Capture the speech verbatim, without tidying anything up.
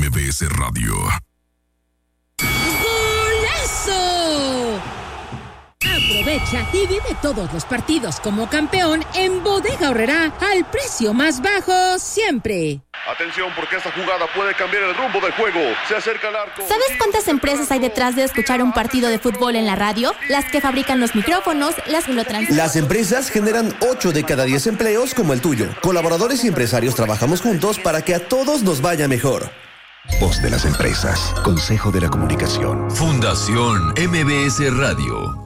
B S Radio. ¡Golazo! Aprovecha y vive todos los partidos como campeón en Bodega Aurrerá al precio más bajo siempre. Atención, porque esta jugada puede cambiar el rumbo del juego. Se acerca al arco. ¿Sabes cuántas empresas hay detrás de escuchar un partido de fútbol en la radio? Las que fabrican los micrófonos, las que lo transmiten. Las empresas generan ocho de cada diez empleos como el tuyo. Colaboradores y empresarios trabajamos juntos para que a todos nos vaya mejor. Voz de las empresas. Consejo de la Comunicación. Fundación M B S Radio.